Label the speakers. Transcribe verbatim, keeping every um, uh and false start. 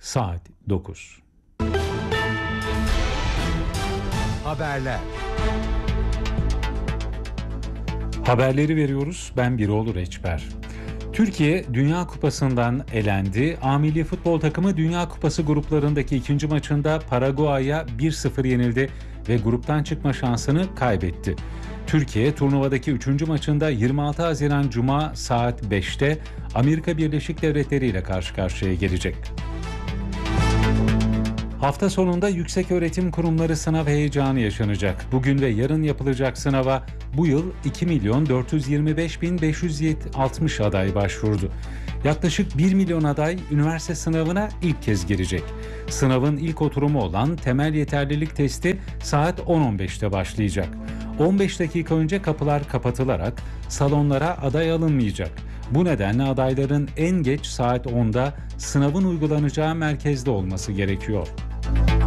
Speaker 1: saat dokuz.
Speaker 2: Haberler.
Speaker 1: Haberleri veriyoruz. Ben Biroğlu Reçber. Türkiye Dünya Kupası'ndan elendi. A Milli Futbol takımı Dünya Kupası gruplarındaki ikinci maçında Paraguay'a bir sıfır yenildi ve gruptan çıkma şansını kaybetti. Türkiye turnuvadaki üçüncü maçında yirmi altı Haziran Cuma saat beşte Amerika Birleşik Devletleri ile karşı karşıya gelecek. Hafta sonunda yükseköğretim kurumları sınav heyecanı yaşanacak. Bugün ve yarın yapılacak sınava bu yıl iki milyon dört yüz yirmi beş bin beş yüz altmış aday başvurdu. Yaklaşık bir milyon aday üniversite sınavına ilk kez girecek. Sınavın ilk oturumu olan temel yeterlilik testi saat on on beşte başlayacak. on beş dakika önce kapılar kapatılarak salonlara aday alınmayacak. Bu nedenle adayların en geç saat onda sınavın uygulanacağı merkezde olması gerekiyor.